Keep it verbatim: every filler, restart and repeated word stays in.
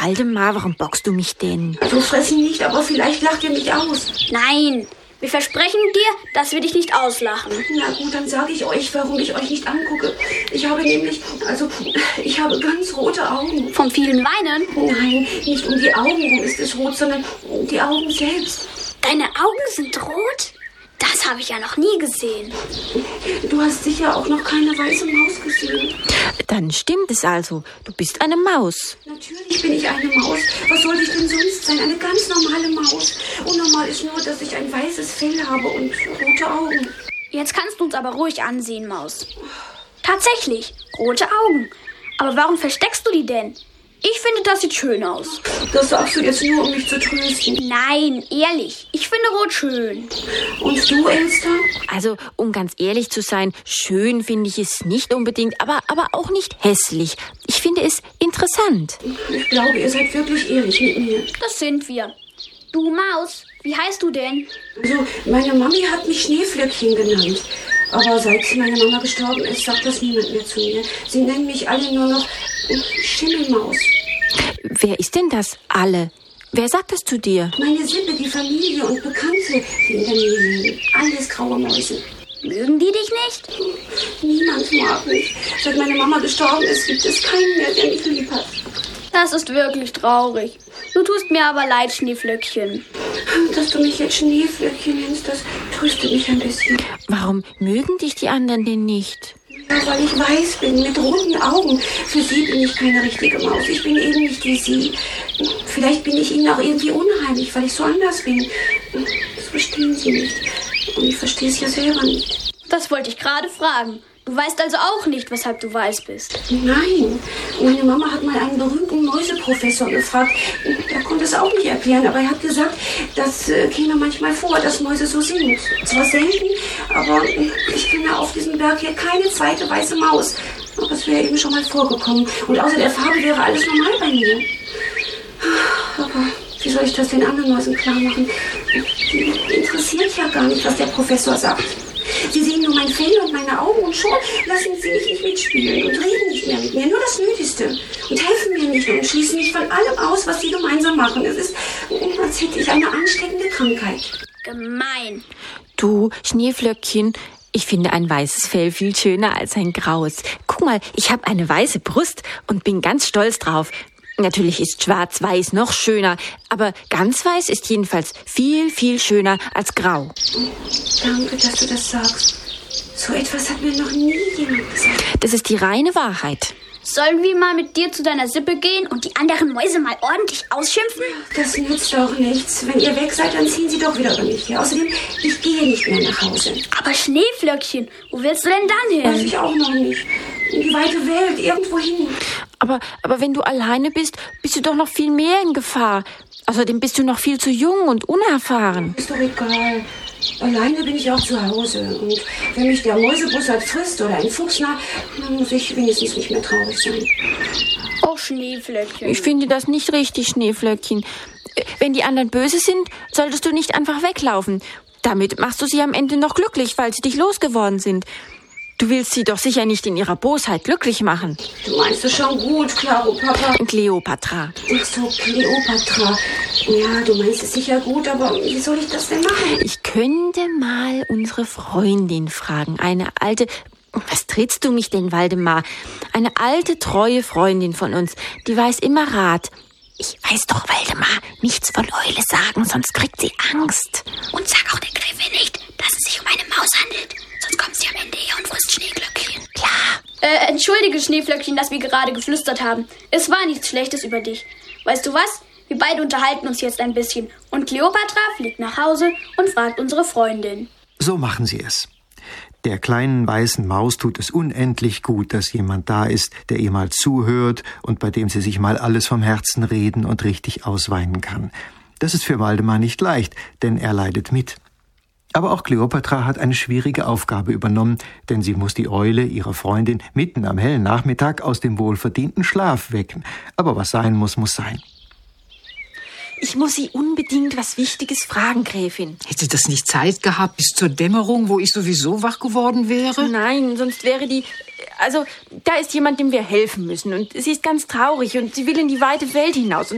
Waldemar, warum bockst du mich denn? Also fressen nicht, aber vielleicht lacht ihr mich aus. Nein, wir versprechen dir, dass wir dich nicht auslachen. Na gut, dann sage ich euch, warum ich euch nicht angucke. Ich habe nämlich, also, ich habe ganz rote Augen. Vom vielen Weinen? Nein, nicht um die Augen rum ist es rot, sondern um die Augen selbst. Deine Augen sind rot? Das habe ich ja noch nie gesehen. Du hast sicher auch noch keine weiße Maus gesehen. Dann stimmt es also. Du bist eine Maus. Natürlich bin ich eine Maus. Was sollte ich denn sonst sein? Eine ganz normale Maus. Unnormal ist nur, dass ich ein weißes Fell habe und rote Augen. Jetzt kannst du uns aber ruhig ansehen, Maus. Tatsächlich, rote Augen. Aber warum versteckst du die denn? Ich finde, das sieht schön aus. Das sagst du jetzt nur, um mich zu trösten. Nein, ehrlich. Ich finde rot schön. Und du, Elster? Also, um ganz ehrlich zu sein, schön finde ich es nicht unbedingt, aber, aber auch nicht hässlich. Ich finde es interessant. Ich glaube, ihr seid wirklich ehrlich mit mir. Das sind wir. Du, Maus, wie heißt du denn? Also, meine Mami hat mich Schneeflöckchen genannt. Aber seit meine Mama gestorben ist, sagt das niemand mehr zu mir. Sie nennen mich alle nur noch Schimmelmaus. Wer ist denn das alle? Wer sagt das zu dir? Meine Sippe, die Familie und Bekannte, die in der Nähe leben. Alles graue Mäuse. Mögen die dich nicht? Niemand mag mich. Seit meine Mama gestorben ist, gibt es keinen mehr, der mich lieb hat. Das ist wirklich traurig. Du tust mir aber leid, Schneeflöckchen. Dass du mich jetzt Schneeflöckchen nennst, das tröstet mich ein bisschen. Warum mögen dich die anderen denn nicht? Ja, weil ich weiß bin, mit roten Augen. Für sie bin ich keine richtige Maus. Ich bin eben nicht wie sie. Vielleicht bin ich ihnen auch irgendwie unheimlich, weil ich so anders bin. Das verstehen sie nicht. Und ich verstehe es ja selber nicht. Das wollte ich gerade fragen. Du weißt also auch nicht, weshalb du weiß bist. Nein. Meine Mama hat mal einen berühmten Mäuseprofessor gefragt. Er konnte es auch nicht erklären, aber er hat gesagt, das äh, käme manchmal vor, dass Mäuse so sind. Zwar selten, aber ich kenne auf diesem Berg hier keine zweite weiße Maus. Aber es wäre eben schon mal vorgekommen. Und außer der Farbe wäre alles normal bei mir. Aber wie soll ich das den anderen Mäusen klar machen? Die interessiert ja gar nicht, was der Professor sagt. Sie sehen nur mein Fell und meine Augen und schon lassen sie mich nicht mitspielen und reden nicht mehr mit mir, nur das Nötigste. Und helfen mir nicht und schließen mich von allem aus, was sie gemeinsam machen. Es ist, als hätte ich eine ansteckende Krankheit. Gemein. Du, Schneeflöckchen, ich finde ein weißes Fell viel schöner als ein graues. Guck mal, ich habe eine weiße Brust und bin ganz stolz drauf. Natürlich ist schwarz-weiß noch schöner, aber ganz weiß ist jedenfalls viel, viel schöner als grau. Danke, dass du das sagst. So etwas hat mir noch nie jemand gesagt. Das ist die reine Wahrheit. Sollen wir mal mit dir zu deiner Sippe gehen und die anderen Mäuse mal ordentlich ausschimpfen? Das nützt doch nichts. Wenn ihr weg seid, dann ziehen sie doch wieder über mich her. Außerdem, ich gehe nicht mehr nach Hause. Aber Schneeflöckchen, wo willst du denn dann hin? Weiß ich auch noch nicht. In die weite Welt, irgendwo hin. Aber, aber wenn du alleine bist, bist du doch noch viel mehr in Gefahr. Außerdem bist du noch viel zu jung und unerfahren. Ist doch egal. Alleine bin ich auch zu Hause. Und wenn mich der Mäusebussard frisst oder ein Fuchs nach, dann muss ich wenigstens nicht mehr traurig sein. Oh, Schneeflöckchen. Ich finde das nicht richtig, Schneeflöckchen. Wenn die anderen böse sind, solltest du nicht einfach weglaufen. Damit machst du sie am Ende noch glücklich, weil sie dich losgeworden sind. Du willst sie doch sicher nicht in ihrer Bosheit glücklich machen. Du meinst es schon gut, Klaro, Papa. Kleopatra. Ach so, Kleopatra. Ja, du meinst es sicher gut, aber wie soll ich das denn machen? Ich könnte mal unsere Freundin fragen. Eine alte... Was trittst du mich denn, Waldemar? Eine alte, treue Freundin von uns. Die weiß immer Rat. Ich weiß doch, Waldemar, nichts von Eule sagen, sonst kriegt sie Angst. Und sag auch der Gräfin nicht, dass es sich um eine Maus handelt. Sonst kommt sie am Ende her und frisst Schneeglöckchen. Klar. Äh, entschuldige, Schneeflöckchen, dass wir gerade geflüstert haben. Es war nichts Schlechtes über dich. Weißt du was? Wir beide unterhalten uns jetzt ein bisschen. Und Kleopatra fliegt nach Hause und fragt unsere Freundin. So machen sie es. Der kleinen weißen Maus tut es unendlich gut, dass jemand da ist, der ihr mal zuhört und bei dem sie sich mal alles vom Herzen reden und richtig ausweinen kann. Das ist für Waldemar nicht leicht, denn er leidet mit. Aber auch Kleopatra hat eine schwierige Aufgabe übernommen, denn sie muss die Eule, ihre Freundin, mitten am hellen Nachmittag aus dem wohlverdienten Schlaf wecken. Aber was sein muss, muss sein. Ich muss Sie unbedingt was Wichtiges fragen, Gräfin. Hätte das nicht Zeit gehabt bis zur Dämmerung, wo ich sowieso wach geworden wäre? Nein, sonst wäre die... Also, da ist jemand, dem wir helfen müssen. Und sie ist ganz traurig und sie will in die weite Welt hinaus.